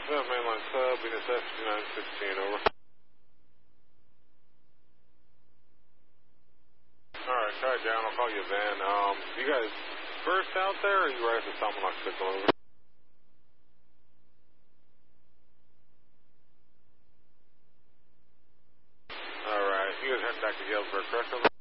Mainline sub, Venus S2916, over. Alright, tied down, I'll call you then. You guys first out there, or are you right at the Salmonok signal, over? Alright, you guys heading back to Galesburg, correct, over?